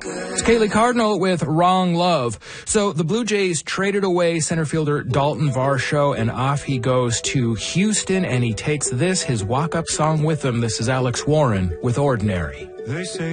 It's Kaylee Cardinal with Wrong Love. So the Blue Jays traded away center fielder Dalton Varsho, and off he goes to Houston, and he takes his walk-up song with him. This is Alex Warren with Ordinary. They say